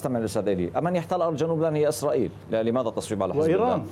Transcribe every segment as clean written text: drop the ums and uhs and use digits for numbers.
استمع للأستاذ إلي. من يحتل أرض جنوب لبنان هي إسرائيل. لماذا تصويب على حزب وإيران؟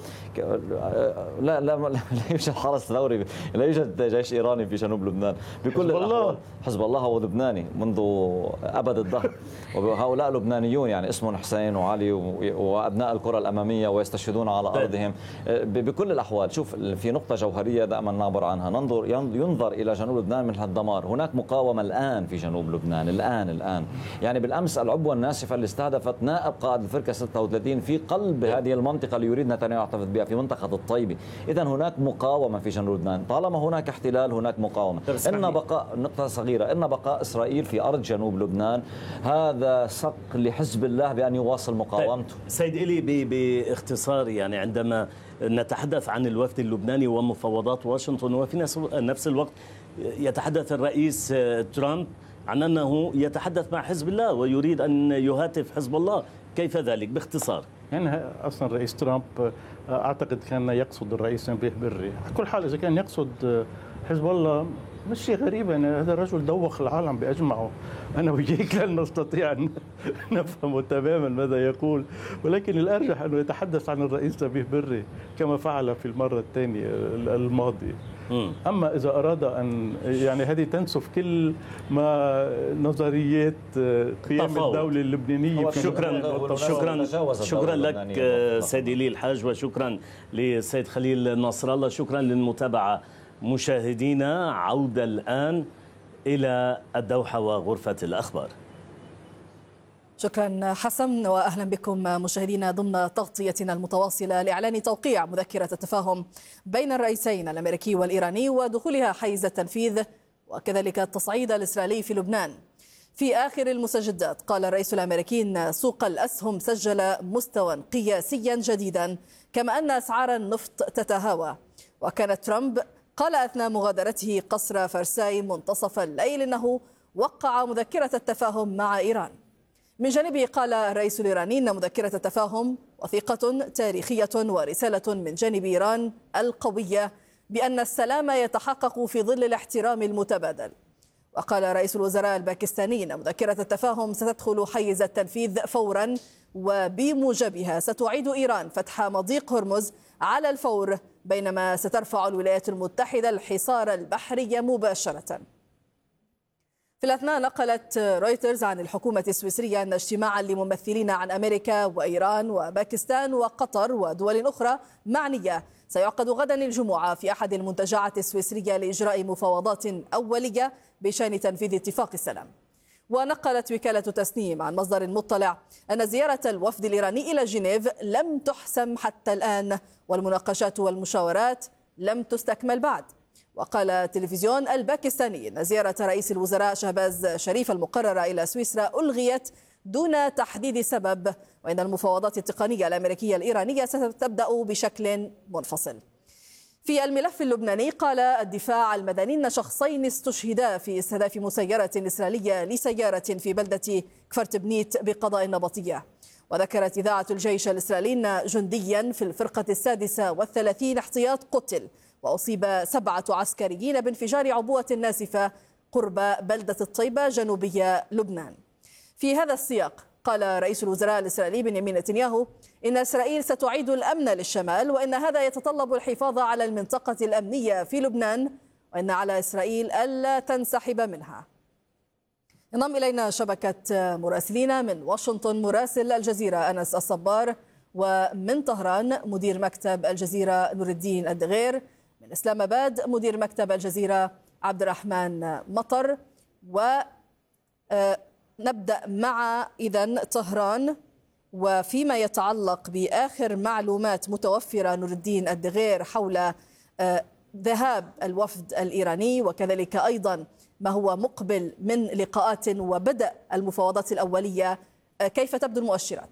لا يوجد حرس ثوري، لا يوجد جيش إيراني في جنوب لبنان بكل الأحوال. حزب الله هو لبناني منذ أبد الدهر، وهؤلاء لبنانيون يعني اسمهم حسين وعلي وأبناء القرى الأمامية ويستشهدون على أرضهم بكل الأحوال. شوف، في نقطة جوهرية دائما نعبر عنها، ينظر إلى جنوب لبنان من الدمار. هناك مقاومة الآن في جنوب لبنان، الآن يعني بالأمس العبوة الناسفة اللي استهدفت نائب قائد الفرقة 36 في قلب هذه المنطقة اللي يريد نتنياهو يحتفظ بها، في منطقة الطيبة. إذن هناك مقاومة في جنوب لبنان. طالما هناك احتلال هناك مقاومة. إن بقاء نقطة صغيرة، إن بقاء إسرائيل في أرض جنوب لبنان هذا صق لحزب الله بأن يواصل مقاومته. سيد إلي، باختصار، يعني عندما نتحدث عن الوفد اللبناني ومفاوضات واشنطن، وفي نفس الوقت يتحدث الرئيس ترامب عن أنه يتحدث مع حزب الله ويريد أن يهاتف حزب الله، كيف ذلك باختصار؟ يعني أصلا الرئيس ترامب أعتقد كان يقصد الرئيس نبيه بري. على كل حال إذا كان يقصد حزب الله مش شيء غريب، يعني هذا الرجل دوخ العالم بأجمعه. أنا وياك لن نستطيع أن نفهم تماما ماذا يقول، ولكن الأرجح أنه يتحدث عن الرئيس نبيه بري كما فعل في المرة الثانية الماضية. أما إذا أراد أن يعني هذه تنسف كل ما نظريات قيام الدولة اللبنانية. شكرا لك سيد إلي الحاج، وشكرا لسيد خليل نصر الله. شكرا للمتابعة مشاهدينا. عودة الآن إلى الدوحة وغرفة الأخبار. شكرا حسن، وأهلا بكم مشاهدينا ضمن تغطيتنا المتواصلة لإعلان توقيع مذكرة التفاهم بين الرئيسين الأمريكي والإيراني ودخولها حيز التنفيذ، وكذلك التصعيد الإسرائيلي في لبنان. في آخر المستجدات قال الرئيس الأمريكي أن سوق الأسهم سجل مستوى قياسيا جديدا، كما أن أسعار النفط تتهاوى. وكان ترامب قال أثناء مغادرته قصر فرساي منتصف الليل أنه وقع مذكرة التفاهم مع إيران. من جانبه قال الرئيس الإيراني أن مذكرة التفاهم وثيقة تاريخية ورسالة من جانب إيران القوية بأن السلام يتحقق في ظل الاحترام المتبادل. وقال رئيس الوزراء الباكستاني أن مذكرة التفاهم ستدخل حيز التنفيذ فورا، وبموجبها ستعيد إيران فتح مضيق هرمز على الفور، بينما سترفع الولايات المتحدة الحصار البحري مباشرة. في الأثناء نقلت رويترز عن الحكومة السويسرية أن اجتماعا لممثلين عن أمريكا وإيران وباكستان وقطر ودول أخرى معنية سيعقد غدا الجمعة في أحد المنتجعات السويسرية لإجراء مفاوضات أولية بشأن تنفيذ اتفاق السلام. ونقلت وكالة تسنيم عن مصدر مطلع أن زيارة الوفد الإيراني إلى جنيف لم تحسم حتى الآن، والمناقشات والمشاورات لم تستكمل بعد. وقال التلفزيون الباكستاني أن زيارة رئيس الوزراء شهباز شريف المقررة إلى سويسرا ألغيت دون تحديد سبب، وإن المفاوضات التقنية الأمريكية الإيرانية ستبدأ بشكل منفصل. في الملف اللبناني قال الدفاع المدني أن شخصين استشهدا في استهداف مسيرة إسرائيلية لسيارة في بلدة كفر بنيت بقضاء النبطية. وذكرت إذاعة الجيش الإسرائيلي أن جنديا في الفرقة 36 احتياط قتل، وأصيب 7 عسكريين بانفجار عبوة ناسفة قرب بلدة الطيبة جنوبية لبنان. في هذا السياق قال رئيس الوزراء الإسرائيلي بنيامين نتنياهو إن إسرائيل ستعيد الأمن للشمال، وإن هذا يتطلب الحفاظ على المنطقة الأمنية في لبنان، وإن على إسرائيل ألا تنسحب منها. انضم إلينا شبكة مراسلين من واشنطن مراسل الجزيرة أنس الصبار، ومن طهران مدير مكتب الجزيرة نور الدين الدغير، من إسلام آباد مدير مكتب الجزيرة عبد الرحمن مطر. ونبدأ مع إذن طهران، وفيما يتعلق بآخر معلومات متوفرة نور الدين الدغير حول ذهاب الوفد الإيراني، وكذلك أيضا ما هو مقبل من لقاءات وبدأ المفاوضات الأولية، كيف تبدو المؤشرات؟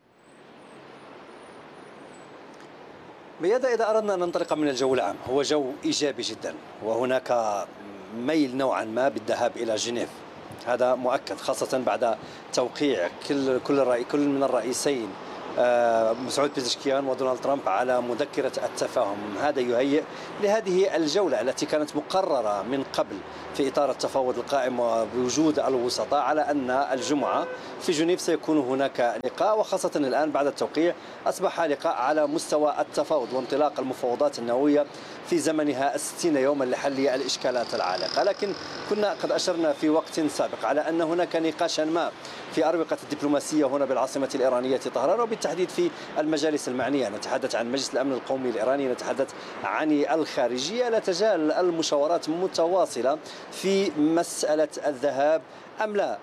ميادة، إذا أردنا أن ننطلق من الجو العام، هو جو إيجابي جدا، وهناك ميل نوعا ما بالذهاب إلى جنيف، هذا مؤكد، خاصة بعد توقيع كل من الرئيسين مسعود بيزشكيان ودونالد ترامب على مذكرة التفاهم. هذا يهيئ لهذه الجولة التي كانت مقررة من قبل في إطار التفاوض القائم بوجود الوسطاء على أن الجمعة في جنيف سيكون هناك لقاء، وخاصة الآن بعد التوقيع أصبح لقاء على مستوى التفاوض وانطلاق المفاوضات النووية في زمنها 60 يوما لحل الإشكالات العالقة. لكن كنا قد أشرنا في وقت سابق على أن هناك نقاشا ما في أروقة الدبلوماسية هنا بالعاصمة الإيرانية طهران، وبالتحديد في المجالس المعنية. نتحدث عن مجلس الأمن القومي الإيراني، نتحدث عن الخارجية. لا تزال المشاورات متواصلة في مسألة الذهاب أم لا.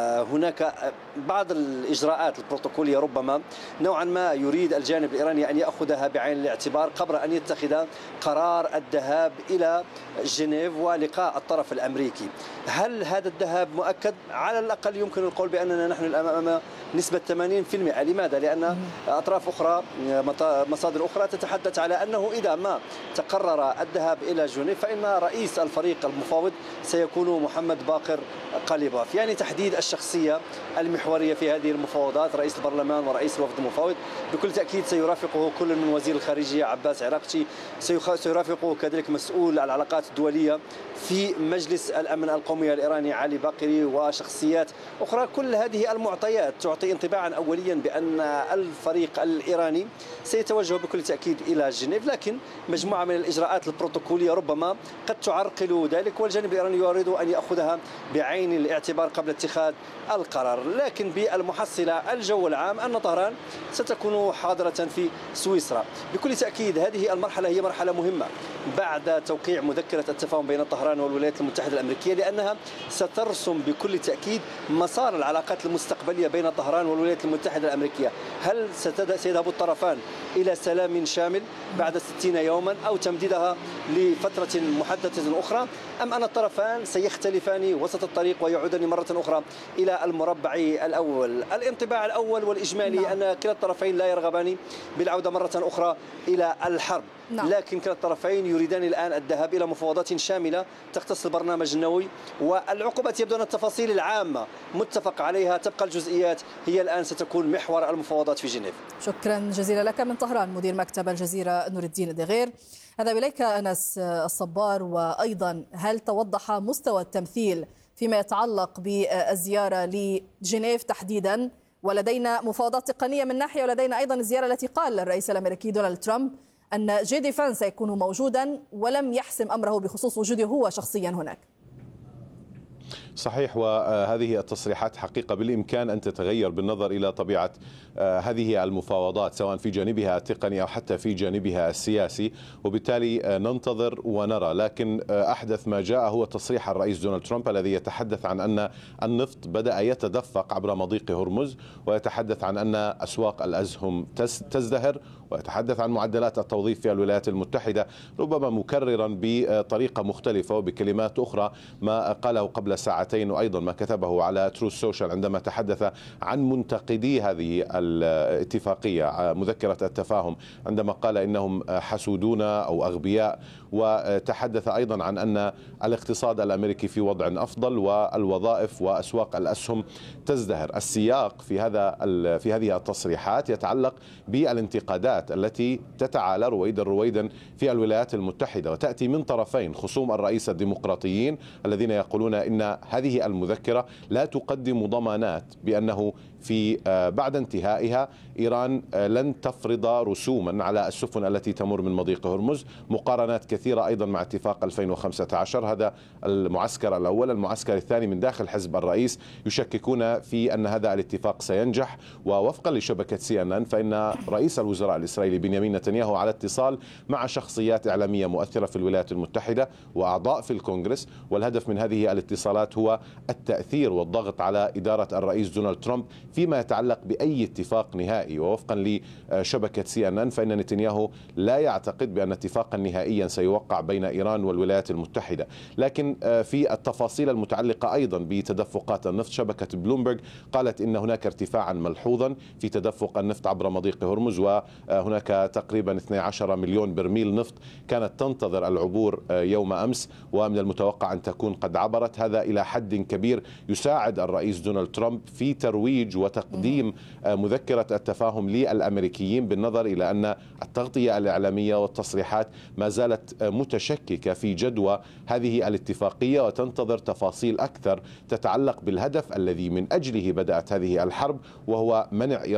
هناك بعض الإجراءات البروتوكولية ربما نوعا ما يريد الجانب الإيراني أن يأخذها بعين الاعتبار قبل أن يتخذ قرار الذهاب إلى جنيف ولقاء الطرف الأمريكي. هل هذا الذهاب مؤكد؟ على الأقل يمكن القول بأننا نحن الآن أمام نسبة 80%. لماذا؟ لأن أطراف أخرى، مصادر أخرى تتحدث على أنه إذا ما تقرر الذهاب إلى جنيف فإن رئيس الفريق المفاوض سيكون محمد باقر قليباف، يعني تحديد الشخصية المحورية في هذه المفاوضات. رئيس البرلمان ورئيس الوفد المفاوض بكل تأكيد سيرافقه كل من وزير الخارجية عباس عراقچي، سيرافقه كذلك مسؤول العلاقات الدولية في مجلس الأمن القومي الإيراني علي باقري وشخصيات أخرى. كل هذه المعطيات تعطي انطباعا أوليا بأن الفريق الإيراني سيتوجه بكل تأكيد إلى جنيف، لكن مجموعة من الإجراءات البروتوكولية ربما قد تعرقل ذلك، والجانب الإيراني يريد أن يأخذها بعين الاعتبار قبل اتخاذ القرار. لكن بالمحصلة الجو العام أن طهران ستكون حاضرة في سويسرا. بكل تأكيد هذه المرحلة هي مرحلة مهمة بعد توقيع مذكرة التفاهم بين طهران والولايات المتحدة الأمريكية، لأنها سترسم بكل تأكيد مسار العلاقات المستقبلية بين طهران والولايات المتحدة الأمريكية. هل سيذهب الطرفان إلى سلام شامل بعد 60 يوما أو تمديدها لفترة محددة أخرى، أم أن الطرفان سيختلفان وسط الطريق ويعودان مرة أخرى إلى المربع الأول؟ الانطباع الأول والإجمالي أن كلا الطرفين لا يرغبان بالعودة مرة أخرى إلى الحرب، لكن كلا الطرفين يريدان الآن الذهاب إلى مفاوضات شاملة تختص البرنامج النووي والعقوبات. يبدو أن التفاصيل العامة متفق عليها، تبقى الجزئيات هي الآن ستكون محور المفاوضات في جنيف. شكرا جزيلا لك من طهران مدير مكتب الجزيرة نور الدين دغير. هذا إليك أنس الصبار. وأيضا هل توضح مستوى التمثيل فيما يتعلق بالزيارة لجنيف تحديدا؟ ولدينا مفاوضات تقنية من ناحية، ولدينا أيضا الزيارة التي قال الرئيس الأمريكي دونالد ترامب أن جي دي فان سيكون موجودا ولم يحسم أمره بخصوص وجوده هو شخصيا هناك. صحيح، وهذه التصريحات حقيقة بالإمكان أن تتغير بالنظر إلى طبيعة هذه المفاوضات سواء في جانبها التقني أو حتى في جانبها السياسي، وبالتالي ننتظر ونرى. لكن أحدث ما جاء هو تصريح الرئيس دونالد ترامب الذي يتحدث عن أن النفط بدأ يتدفق عبر مضيق هرمز، ويتحدث عن أن أسواق الأسهم تزدهر، ويتحدث عن معدلات التوظيف في الولايات المتحدة، ربما مكررا بطريقة مختلفة وبكلمات أخرى ما قاله قبل ساعتين، وأيضا ما كتبه على تروث سوشيال عندما تحدث عن منتقدي هذه الاتفاقية مذكرة التفاهم، عندما قال إنهم حسودون أو أغبياء، وتحدث أيضا عن أن الاقتصاد الأمريكي في وضع أفضل والوظائف وأسواق الأسهم تزدهر. السياق في هذه التصريحات يتعلق بالانتقادات التي تتعالى رويدا في الولايات المتحدة، وتأتي من طرفين خصوم الرئيس الديمقراطيين الذين يقولون إن هذه المذكرة لا تقدم ضمانات بأنه في بعد انتهائها إيران لن تفرض رسوما على السفن التي تمر من مضيق هرمز. مقارنات كثيرة أيضا مع اتفاق 2015. هذا المعسكر الأول. المعسكر الثاني من داخل حزب الرئيس يشككون في أن هذا الاتفاق سينجح، ووفقا لشبكة CNN فإن رئيس الوزراء الإسرائيلي بنيامين نتنياهو على اتصال مع شخصيات إعلامية مؤثرة في الولايات المتحدة وأعضاء في الكونغرس، والهدف من هذه الاتصالات هو التأثير والضغط على إدارة الرئيس دونالد ترامب فيما يتعلق بأي اتفاق نهائي. ووفقا لشبكة CNN فإن نتنياهو لا يعتقد بأن اتفاقا نهائيا سيوقع بين إيران والولايات المتحدة. لكن في التفاصيل المتعلقة أيضا بتدفقات النفط، شبكة بلومبرج قالت إن هناك ارتفاعا ملحوظا في تدفق النفط عبر مضيق هرمز، وهناك تقريبا 12 مليون برميل نفط كانت تنتظر العبور يوم أمس، ومن المتوقع أن تكون قد عبرت. هذا إلى حد كبير يساعد الرئيس دونالد ترامب في ترويج الترويج وتقديم مذكرة التفاهم للأمريكيين، بالنظر إلى أن التغطية الإعلامية والتصريحات ما زالت متشككة في جدوى هذه الاتفاقية، وتنتظر تفاصيل أكثر تتعلق بالهدف الذي من أجله بدأت هذه الحرب، وهو منع